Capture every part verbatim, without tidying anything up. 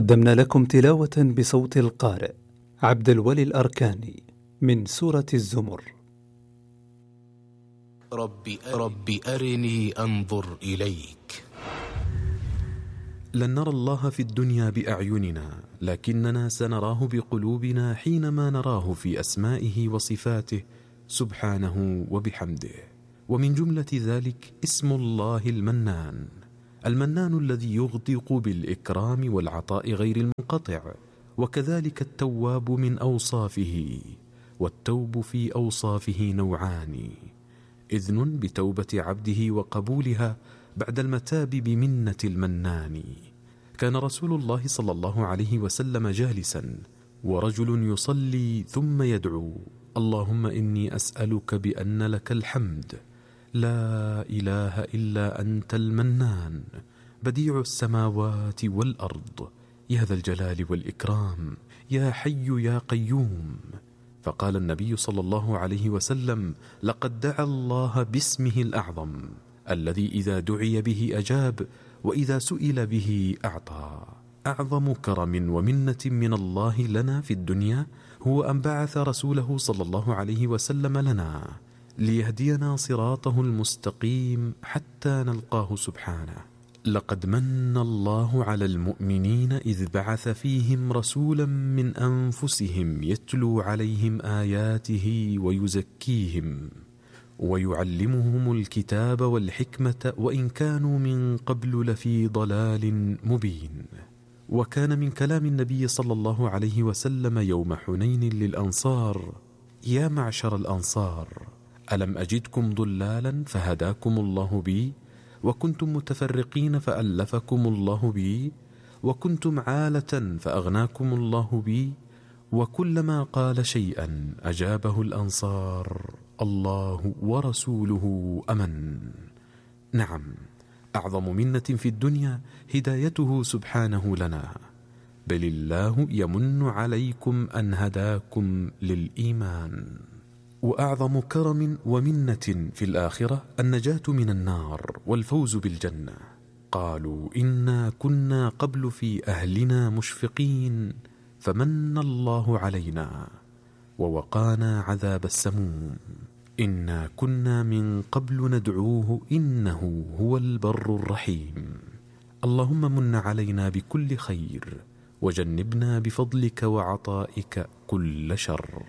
قدمنا لكم تلاوة بصوت القارئ عبد الولي الأركاني من سورة الزمر. رب, رب أرني أنظر إليك. لن نرى الله في الدنيا بأعيننا، لكننا سنراه بقلوبنا حينما نراه في أسمائه وصفاته سبحانه وبحمده. ومن جملة ذلك اسم الله المنان، المنان الذي يغدق بالإكرام والعطاء غير المنقطع. وكذلك التواب من أوصافه، والتوب في أوصافه نوعان: إذن بتوبة عبده وقبولها بعد المتاب بمنة المنان. كان رسول الله صلى الله عليه وسلم جالسا ورجل يصلي ثم يدعو: اللهم إني أسألك بأن لك الحمد، لا إله إلا أنت المنان، بديع السماوات والأرض، يا ذا الجلال والإكرام، يا حي يا قيوم. فقال النبي صلى الله عليه وسلم: لقد دعا الله باسمه الأعظم الذي إذا دعي به أجاب، وإذا سئل به أعطى. أعظم كرم ومنة من الله لنا في الدنيا هو أن بعث رسوله صلى الله عليه وسلم لنا ليهدينا صراطه المستقيم حتى نلقاه سبحانه. لقد من الله على المؤمنين إذ بعث فيهم رسولا من أنفسهم يتلو عليهم آياته ويزكيهم ويعلمهم الكتاب والحكمة وإن كانوا من قبل لفي ضلال مبين. وكان من كلام النبي صلى الله عليه وسلم يوم حنين للأنصار: يا معشر الأنصار، ألم أجدكم ضلالا فهداكم الله بي، وكنتم متفرقين فألفكم الله بي، وكنتم عالة فأغناكم الله بي. وكلما قال شيئا أجابه الأنصار: الله ورسوله أمن. نعم، أعظم منة في الدنيا هدايته سبحانه لنا، بل الله يمن عليكم أن هداكم للإيمان. وأعظم كرم ومنة في الآخرة النجاة من النار والفوز بالجنة. قالوا: إنا كنا قبل في أهلنا مشفقين فمن الله علينا ووقانا عذاب السموم، إنا كنا من قبل ندعوه إنه هو البر الرحيم. اللهم من علينا بكل خير، وجنبنا بفضلك وعطائك كل شر.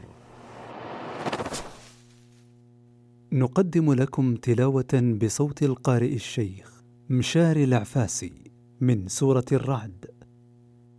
نقدم لكم تلاوة بصوت القارئ الشيخ مشاري العفاسي من سورة الرعد.